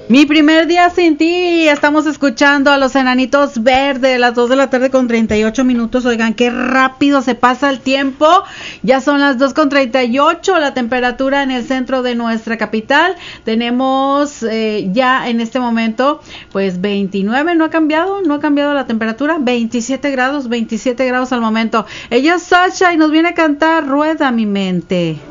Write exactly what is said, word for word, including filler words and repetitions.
Mi primer día sin ti. Estamos escuchando a los Enanitos Verdes, las dos de la tarde con treinta y ocho minutos. Oigan, qué rápido se pasa el tiempo. Ya son las dos con treinta y ocho. La temperatura en el centro de nuestra capital. Tenemos eh, ya en este momento, pues veintinueve. No ha cambiado, no ha cambiado la temperatura. veintisiete grados, veintisiete grados al momento. Ella es Sasha y nos viene a cantar Rueda mi mente.